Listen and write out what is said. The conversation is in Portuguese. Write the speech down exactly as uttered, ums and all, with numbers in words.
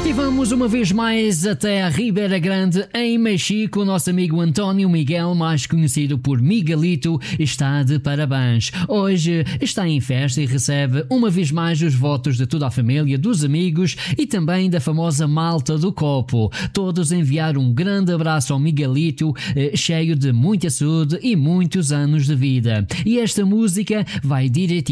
E vamos uma vez mais até a Ribeira Grande, em Mexico. O nosso amigo António Miguel, mais conhecido por Miguelito, está de parabéns. Hoje está em festa e recebe uma vez mais os votos de toda a família, dos amigos e também da famosa malta do copo. Todos enviaram um grande abraço ao Miguelito, eh, cheio de muita saúde e muitos anos de vida. E esta música vai direitinho